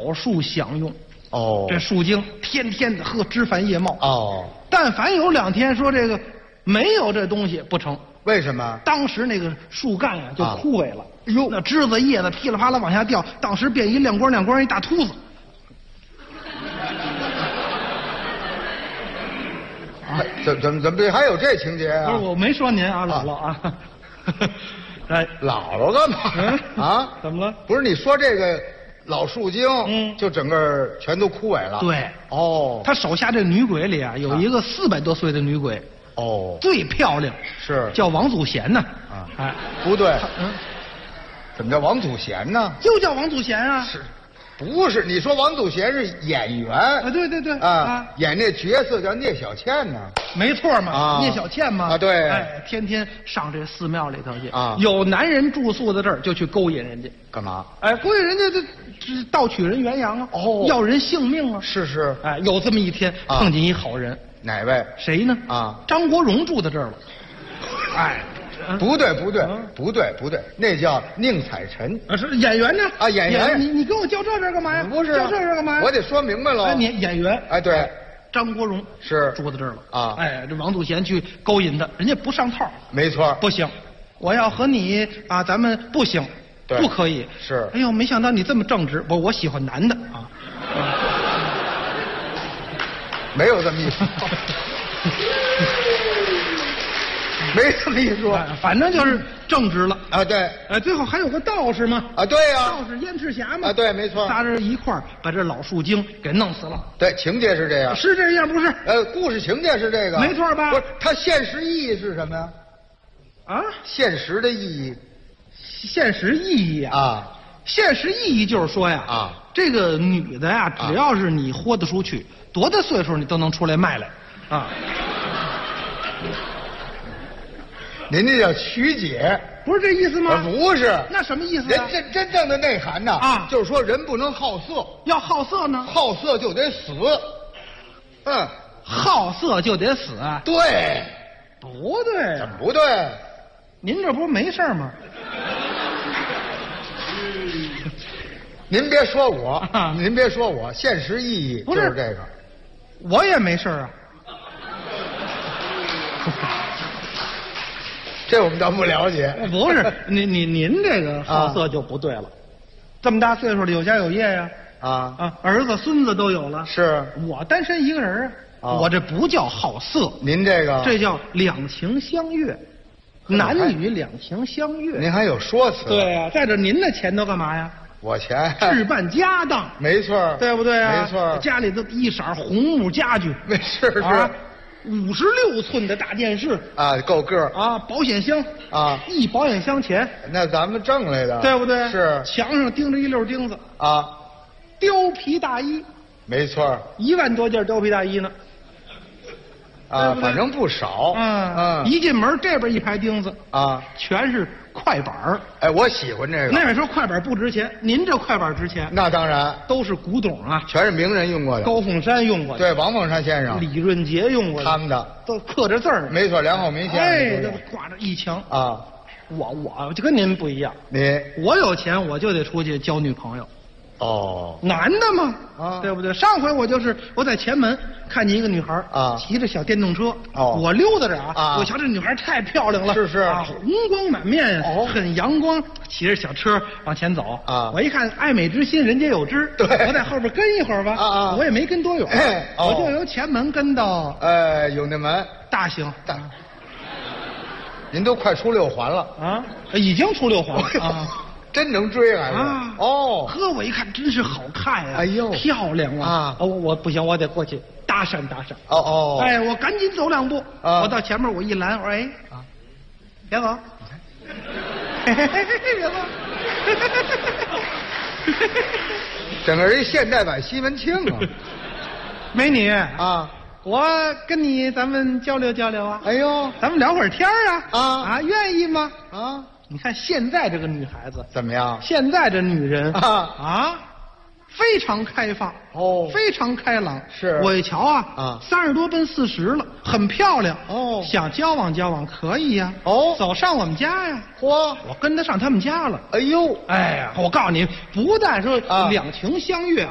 老树享用。 哦， 这树精天天的喝枝繁叶茂。 哦， 但凡有2天说这个没有这东西不成。 为什么？ 当时那个树干呀就枯萎了。 哎呦， 那枝子叶子噼里啪啦往下掉，当时变一亮光亮光一大秃子。 怎么还有这情节啊？ 不是，我没说您啊，姥姥啊。哎， 姥姥干嘛？啊？ 怎么了？ 不是你说这个老树精，就整个全都枯萎了。 对。 哦。 他手下这女鬼里啊，有一个400多岁的女鬼。 哦。 最漂亮。 是。 叫王祖贤呢。 啊。哎，不对。怎么叫王祖贤呢？ 就叫王祖贤啊。 是。不是，你说王祖贤是演员啊？对对对啊，演那角色叫聂小倩呢。 没错嘛， 啊， 聂小倩嘛。 啊，对。 哎，天天上这寺庙里头去啊， 有男人住宿的这儿就去勾引人家。 干嘛？ 哎，勾引人家这盗取人元阳啊！ 哦， 要人性命啊！ 是是。 哎，有这么一天碰见一好人。 哪位？ 谁呢？ 啊， 张国荣住在这儿了。哎。 不对，那叫宁采臣啊，是演员呢啊，演员。 你跟我较这干嘛呀？ 不是较这干嘛呀？ 我得说明白了。 哎，你演员。 哎，对， 张国荣是住在这儿了啊。 哎，这王祖贤去勾引他，人家不上套。 没错， 不行，我要和你啊，咱们不行，不可以。 是。 哎呦，没想到你这么正直，我喜欢男的啊。 没有这么一说。没这么一说， 反正就是正直了啊！对， 哎，最后还有个道士嘛啊，对呀， 道士燕赤霞嘛啊，对，没错， 仨人一块儿把这老树精给弄死了。 对，情节是这样， 是这样不是？ 故事情节是这个， 没错吧？ 不是，它现实意义是什么呀？ 啊， 现实的意义， 现实意义啊， 现实意义就是说呀， 啊， 这个女的呀，只要是你豁得出去，多大岁数你都能出来卖来，啊。 您这叫曲解， 不是这意思吗？ 不是， 那什么意思啊？人真正的内涵呢？ 啊， 就是说人不能好色， 要好色呢， 好色就得死。 好色就得死。 对， 不对， 怎么不对？ 您这不是没事吗？ 您别说我，您别说我，现实意义就是这个。 我也没事啊。 这我们倒不了解。 不是，您这个好色就不对了。这么大岁数了，有家有业呀。儿子孙子都有了。 是我单身一个人啊。我这不叫好色。 您这个这叫两情相悦，男女两情相悦。 您还有说辞？ 对呀。再者，您的钱都干嘛呀？ 我钱置办家当。 没错， 对不对啊？ 没错。 家里都一色红木家具。 没事是。 56寸的大电视啊，够个啊！保险箱啊， 一保险箱钱， 那咱们挣来的， 对不对？ 是。 墙上钉着一溜钉子啊， 貂皮大衣， 没错 ，1万多件貂皮大衣呢。 啊，反正不少。 一进门这边一排钉子啊， 全是快板儿。 哎，我喜欢这个。 那位说快板不值钱，您这快板值钱。 那当然， 都是古董啊， 全是名人用过的。 高凤山用过的， 对，王凤山先生、 李润杰用过的， 他们的都刻着字儿。 没错，梁浩民先生。 哎，这挂着一墙啊。 我就跟您不一样，我有钱我就得出去交女朋友。 哦， 男的嘛， 啊， 对不对？上回我在前门看见一个女孩啊， 骑着小电动车， 哦， 我溜达着啊， 我瞧这女孩太漂亮了， 是啊，红光满面呀， 哦， 很阳光，骑着小车往前走啊， 我一看爱美之心人皆有之， 对， 我在后边跟一会儿吧， 啊， 我也没跟多远，我就由前门跟到永定门大兴大，您都快出6环了啊，已经出6环了啊。 真能追来啊！ 哦， 呵，我一看真是好看呀！ 哎呦， 漂亮啊！我不行，我得过去搭讪搭讪。 哦， 哎，我赶紧走2步，我到前面我一拦，我说哎，别走，别走， 整个人现代版西门庆啊！ 美女啊， 我跟你咱们交流交流啊！ 哎呦， 咱们聊会儿天啊！ 愿意吗？ 啊！ 你看现在这个女孩子怎么样？ 现在这女人啊， 非常开放非常开朗。 是我一瞧啊，30多奔40了，很漂亮想交往交往可以呀。走上我们家呀。 嚯， 我跟她上他们家了。 哎呦， 哎呀，我告诉你，不但说两情相悦。